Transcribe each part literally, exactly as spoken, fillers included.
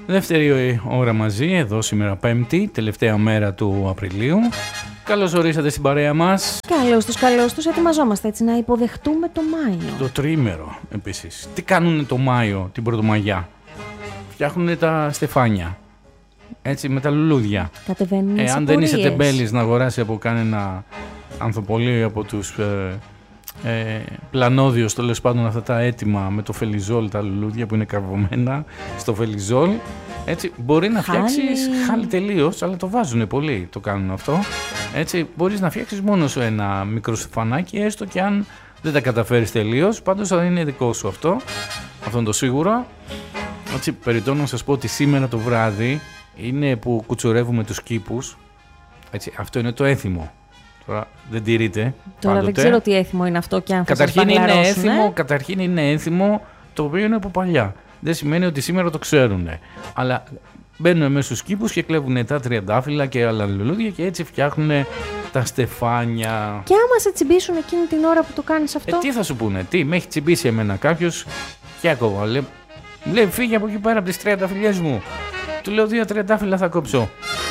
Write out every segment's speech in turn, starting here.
Δεύτερη ώρα μαζί, εδώ σήμερα Πέμπτη, τελευταία μέρα του Απριλίου. Καλώς ορίσατε στην παρέα μας. Καλώς τους, καλώς τους. Ετοιμαζόμαστε έτσι να υποδεχτούμε το Μάιο. Το τριήμερο επίσης. Τι κάνουν το Μάιο, την Πρωτομαγιά? Φτιάχνουν τα στεφάνια. Έτσι, με τα λουλούδια. Κατεβαίνουν ε, σε αν δεν είσαι πορείες. τεμπέλης να αγοράσει από κανένα ανθοπολείο από τους ε, ε, πλανόδιους, τέλος πάντων αυτά τα έτοιμα με το φελιζόλ, τα λουλούδια που είναι καρβωμένα στο φελιζόλ, έτσι μπορεί να Χάλι. φτιάξεις χάλι τελείως, αλλά το βάζουν πολύ, το κάνουν αυτό. Έτσι μπορείς να φτιάξεις μόνο σου ένα μικρό στεφανάκι, έστω και αν δεν τα καταφέρεις τελείως, πάντως θα είναι δικό σου αυτό, αυτό είναι το σίγουρο. Έτσι, περιττώ να σας πω ότι σήμερα το βράδυ είναι που κουτσουρεύουμε τους κήπους. Έτσι, αυτό είναι το έθιμο. Τώρα δεν τηρείται. Τώρα πάντοτε. δεν ξέρω τι έθιμο είναι αυτό και αν θα σας Καταρχήν είναι, μπαγλαρώσουν, έθιμο, ε? καταρχήν είναι έθιμο το οποίο είναι από παλιά. Δεν σημαίνει ότι σήμερα το ξέρουν. Αλλά μπαίνουν μέσα στους κήπους και κλέβουν τα τριαντάφυλλα και άλλα λουλούδια και έτσι φτιάχνουν τα στεφάνια. Και άμα σε τσιμπήσουν εκείνη την ώρα που το κάνεις αυτό. Ε, τι θα σου πούνε, τι, με έχει τσιμπήσει εμένα κάποιος και ακόμα. Λέει, λέει φύγε από εκεί πέρα από τις τριαντάφυλλες μου. Του λέω δύο τριαντάφυλλα θα κόψω.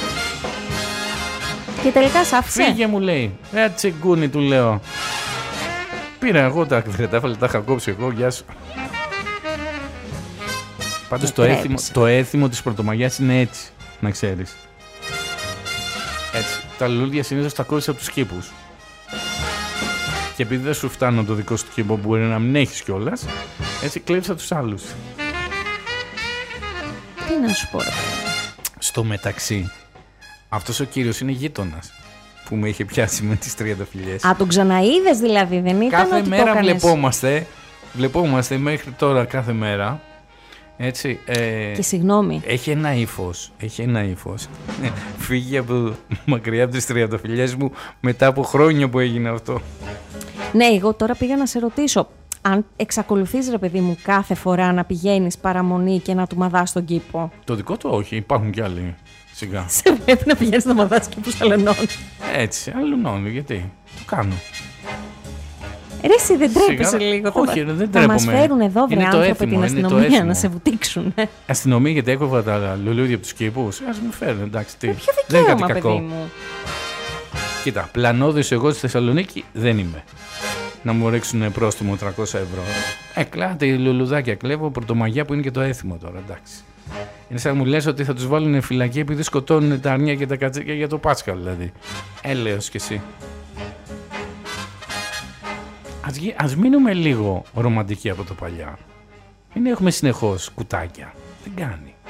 Και τελικά σ' άφησε. Φύγε μου λέει. Ε, τσιγκούνι του λέω. Πήρα εγώ τα τριαντάφυλλα, τα είχα κόψει εγώ, γεια σου. Πάντως το έθιμο, το έθιμο της Πρωτομαγιάς είναι έτσι, να ξέρεις. Έτσι. Τα λουλούδια συνήθως τα κόβεις από τους κήπους. Και επειδή δεν σου φτάνει το δικό σου κήπο, μπορεί να μην έχεις κιόλας, έτσι κλέβεις από τους άλλους. Τι να σου πω, ρε. Στο μεταξύ, αυτός ο κύριος είναι γείτονας που με είχε πιάσει με τις τριανταφυλλιές. Α, τον ξαναείδες δηλαδή, δεν ήταν Κάθε ότι μέρα το έκανες. βλεπόμαστε, βλεπόμαστε μέχρι τώρα κάθε μέρα. Έτσι, ε, Και συγγνώμη. έχει ένα ύφος, έχει ένα ύφος. Φύγει από μακριά από τις τριανταφυλλιές μου μετά από χρόνια που έγινε αυτό. Ναι, εγώ τώρα πήγα να σε ρωτήσω. Αν εξακολουθείς, ρε παιδί μου, κάθε φορά να πηγαίνεις παραμονή και να του μαδάς τον κήπο. Το δικό του όχι, υπάρχουν κι άλλοι. Σιγά. Σε πρέπει να πηγαίνεις να μαδάς κήπους αλωνών. Έτσι, αλλουνώνω, γιατί. Το κάνω. Ρε εσύ δεν τρέπεσαι Σιγά. λίγο. Όχι, θα, ρε, δεν θα μας τρέπομαι. φέρουν εδώ βρε Είναι το άνθρωποι έθιμο, την είναι το αστυνομία έθιμο. να σε βουτήξουν. ε. Αστυνομία γιατί έκοβα τα λουλούδια από τους κήπους. Ας με φέρουν, εντάξει. Τι. Με ποιο Δεν είναι δικαίωμα, κάτι παιδί κακό. μου. Κοίτα, πλανόδης εγώ στη Θεσσαλονίκη δεν είμαι. Να μου ρίξουν πρόστιμο τριακόσια ευρώ. Ε, κλάτε λουλουδάκια κλέβω, Πρωτομαγιά που είναι και το έθιμο τώρα, εντάξει. Είναι σαν να μου λες ότι θα τους βάλουν φυλακή επειδή σκοτώνουν τα αρνιά και τα κατσίκια για το Πάσχα δηλαδή. Έλεος κι εσύ. Ας, γι- ας μείνουμε λίγο ρομαντικοί από το παλιά. Μην έχουμε συνεχώς κουτάκια. Δεν κάνει.